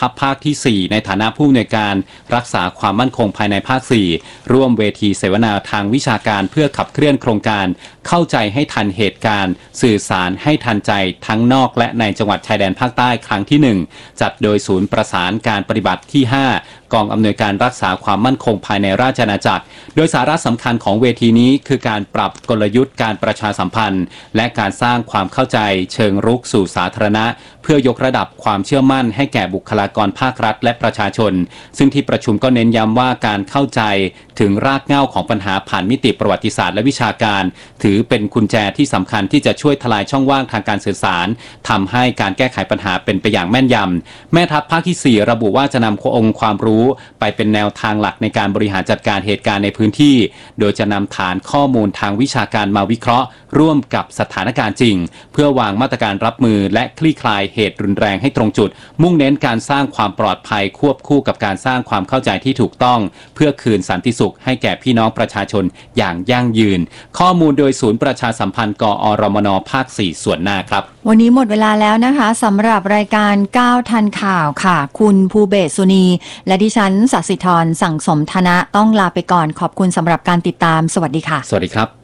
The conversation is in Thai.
ทัพภาคที่4ในฐานะผู้อำนวยการรักษาความมั่นคงภายในภาค4ร่วมเวทีเสวนาทางวิชาการเพื่อขับเคลื่อนโครงการเข้าใจให้ทันเหตุการณ์สื่อสารให้ทันใจทั้งนอกและในจังหวัดชายแดนภาคใต้ครั้งที่1จัดโดยศูนย์ประสานการปฏิบัติที่5กองอำนวยการรักษาความมั่นคงภายในราชอาณาจักรโดยสาระสำคัญของเวทีนี้คือการปรับกลยุทธ์การประชาสัมพันธ์และการสร้างความเข้าใจเชิงรุกสู่สาธารณะเพื่อยกระดับความเชื่อมั่นให้แก่บุคลากรภาครัฐและประชาชนซึ่งที่ประชุมก็เน้นย้ำว่าการเข้าใจถึงรากเหง้าของปัญหาผ่านมิติประวัติศาสตร์และวิชาการถือเป็นกุญแจที่สำคัญที่จะช่วยทลายช่องว่างทางการสื่อสารทำให้การแก้ไขปัญหาเป็นไปอย่างแม่นยำแม่ทัพภาคที่4ระบุว่าจะนำองค์ความรู้ไปเป็นแนวทางหลักในการบริหารจัดการเหตุการณ์ในพื้นที่โดยจะนำฐานข้อมูลทางวิชาการมาวิเคราะห์ร่วมกับสถานการณ์จริงเพื่อวางมาตรการรับมือและคลี่คลายเหตุรุนแรงให้ตรงจุดมุ่งเน้นการสร้างความปลอดภัยควบคู่กับการสร้างความเข้าใจที่ถูกต้องเพื่อคืนสันติสุขให้แก่พี่น้องประชาชนอย่างยั่งยืนข้อมูลโดยศูนย์ประชาสัมพันธ์กอรมนภาค4ส่วนหน้าครับวันนี้หมดเวลาแล้วนะคะสำหรับรายการ9ทันข่าวค่ะคุณภูเบศสุนีและดิฉันศศิธรสั่งสมธนะต้องลาไปก่อนขอบคุณสำหรับการติดตามสวัสดีค่ะสวัสดีครับ